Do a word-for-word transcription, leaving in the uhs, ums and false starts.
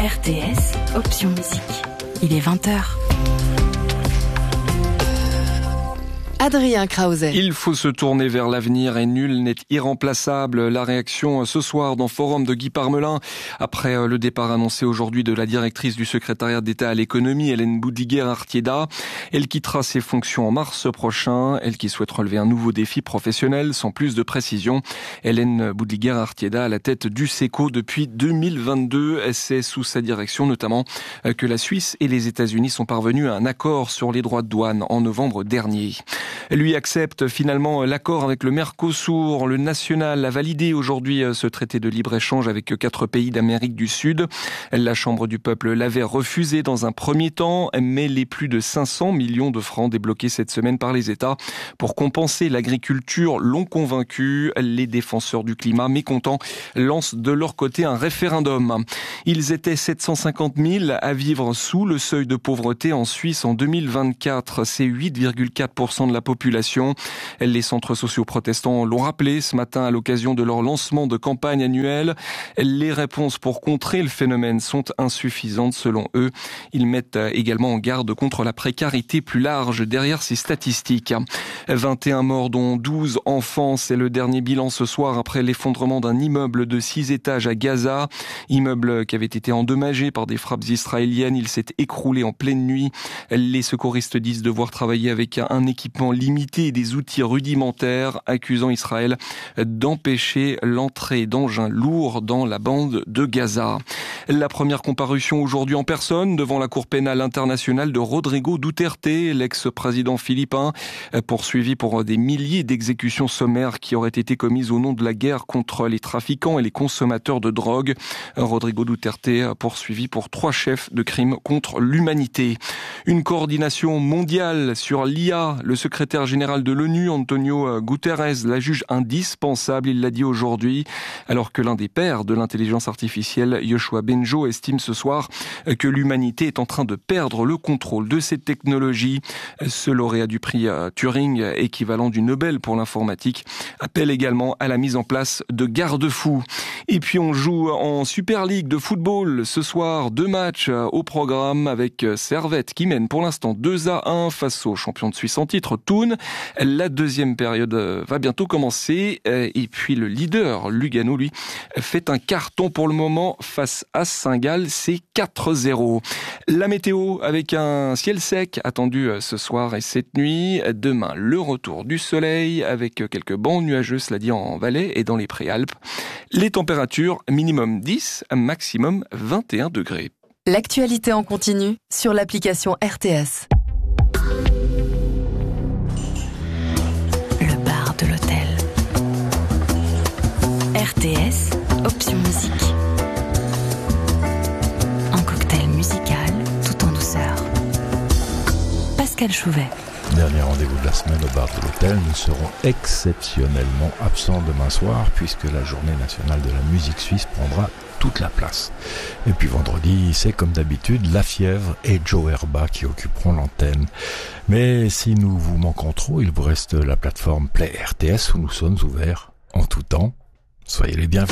R T S, option musique. Il est vingt heures. Adrien Krause. Il faut se tourner vers l'avenir et nul n'est irremplaçable. La réaction ce soir dans Forum de Guy Parmelin après le départ annoncé aujourd'hui de la directrice du secrétariat d'État à l'économie, Hélène Boudiguer-Artieda. Elle quittera ses fonctions en mars prochain. Elle qui souhaite relever un nouveau défi professionnel sans plus de précision. Hélène Boudiguer-Artieda à la tête du SECO depuis deux mille vingt-deux. C'est sous sa direction notamment que la Suisse et les États-Unis sont parvenus à un accord sur les droits de douane en novembre dernier. Lui accepte finalement l'accord avec le Mercosur. Le national a validé aujourd'hui ce traité de libre-échange avec quatre pays d'Amérique du Sud. La Chambre du peuple l'avait refusé dans un premier temps, mais les plus de cinq cents millions de francs débloqués cette semaine par les États pour compenser l'agriculture l'ont convaincu. Les défenseurs du climat mécontents lancent de leur côté un référendum. Ils étaient sept cent cinquante mille à vivre sous le seuil de pauvreté en Suisse en deux mille vingt-quatre. C'est huit virgule quatre pour cent de la population. Les centres sociaux protestants l'ont rappelé ce matin à l'occasion de leur lancement de campagne annuelle. Les réponses pour contrer le phénomène sont insuffisantes selon eux. Ils mettent également en garde contre la précarité plus large derrière ces statistiques. vingt et un morts dont douze enfants, c'est le dernier bilan ce soir après l'effondrement d'un immeuble de six étages à Gaza. Immeuble qui avait été endommagé par des frappes israéliennes. Il s'est écroulé en pleine nuit. Les secouristes disent devoir travailler avec un équipement limité et des outils rudimentaires, accusant Israël d'empêcher l'entrée d'engins lourds dans la bande de Gaza. La première comparution aujourd'hui en personne devant la Cour pénale internationale de Rodrigo Duterte, l'ex-président philippin, poursuivi pour des milliers d'exécutions sommaires qui auraient été commises au nom de la guerre contre les trafiquants et les consommateurs de drogue. Rodrigo Duterte poursuivi pour trois chefs de crimes contre l'humanité. Une coordination mondiale sur l'I A, le secrétaire général de l'ONU, Antonio Guterres, la juge indispensable, il l'a dit aujourd'hui, alors que l'un des pères de l'intelligence artificielle, Yoshua Bengio, estime ce soir que l'humanité est en train de perdre le contrôle de cette technologie. Ce lauréat du prix Turing, équivalent du Nobel pour l'informatique, appelle également à la mise en place de garde-fous. Et puis on joue en Super League de football ce soir, deux matchs au programme avec Servette qui mène pour l'instant deux à un face au champion de Suisse en titre, Thun. La deuxième période va bientôt commencer et puis le leader, Lugano, lui, fait un carton pour le moment face à Saint-Gall, c'est quatre zéro. La météo avec un ciel sec attendu ce soir et cette nuit. Demain, le retour du soleil avec quelques bancs nuageux, cela dit en Valais et dans les Préalpes. Les températures minimum dix, maximum vingt et un degrés. L'actualité en continu sur l'application R T S. Le bar de l'hôtel. R T S, option musique. Un cocktail musical tout en douceur. Pascal Chouvet. Dernier rendez-vous de la semaine au bar de l'hôtel. Nous serons exceptionnellement absents demain soir puisque la journée nationale de la musique suisse prendra toute la place. Et puis vendredi, c'est comme d'habitude La Fièvre et Joe Herba qui occuperont l'antenne. Mais si nous vous manquons trop, il vous reste la plateforme Play R T S où nous sommes ouverts en tout temps. Soyez les bienvenus.